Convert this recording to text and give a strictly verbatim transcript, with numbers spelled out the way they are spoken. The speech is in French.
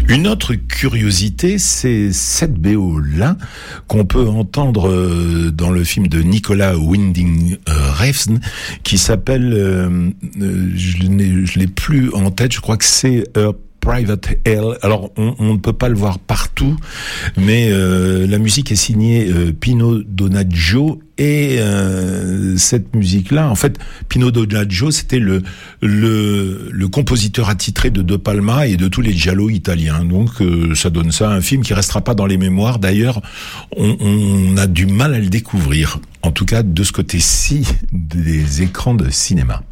Une autre curiosité, c'est cette B O-là qu'on peut entendre dans le film de Nicolas Winding Refn qui s'appelle, euh, je l'ai, je l'ai plus en tête, je crois que c'est Her Private Hell. Alors on, on ne peut pas le voir partout, mais euh, la musique est signée euh, Pino Donaggio et euh, cette musique-là, en fait, Pino Donaggio, c'était le le le compositeur attitré de De Palma et de tous les giallo italiens. Donc euh, ça donne ça un film qui restera pas dans les mémoires. D'ailleurs, on, on a du mal à le découvrir. En tout cas, de ce côté-ci des écrans de cinéma.